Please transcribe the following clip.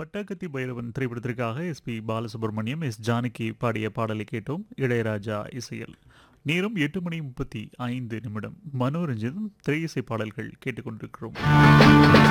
பட்டாக்கத்தி பைரவன் திரைப்படத்திற்காக SP Balasubramaniam S Janaki பாடிய பாடலை கேட்டோம் இளையராஜா இசையில். நேரம் 8:35 மனோரஞ்சனும் திரையிசை பாடல்கள் கேட்டுக்கொண்டிருக்கிறோம்.